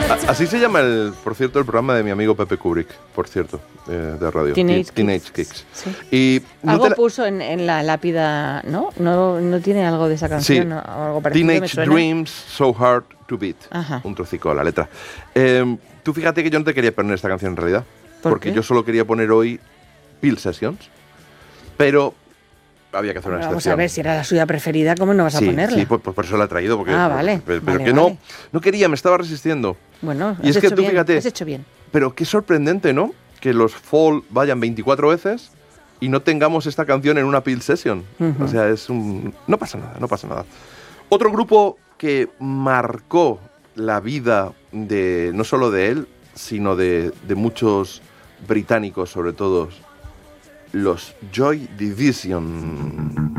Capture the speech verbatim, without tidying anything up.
A- así se llama, el, por cierto, el programa de mi amigo Pepe Kubrick, por cierto, eh, de radio. Teenage, Teenage Kicks. Kicks. Sí. Y no Algo te la- puso en, en la lápida, ¿no? ¿no? ¿No tiene algo de esa canción? Sí. ¿no? O algo parecido, me Teenage suena. Dreams So Hard to Beat. Ajá. Un trocico de la letra. Eh, tú fíjate que yo no te quería poner esta canción en realidad. ¿Por Porque qué? yo solo quería poner hoy Peel Sessions. Pero había que hacer una Pero vamos excepción. a ver, si era la suya preferida, ¿cómo no vas sí, a ponerla? Sí, pues, pues por eso la he traído. Porque, Ah, vale, Pero, pero vale, que vale. no, no quería, me estaba resistiendo. Bueno, Y has es que hecho tú bien, fíjate- has hecho bien. Pero qué sorprendente, ¿no? Que los Fall vayan veinticuatro veces y no tengamos esta canción en una Peel Session. Ujú. O sea, es un... No pasa nada, no pasa nada. Otro grupo que marcó la vida de no solo de él, sino de, de muchos británicos, sobre todo, los Joy Division.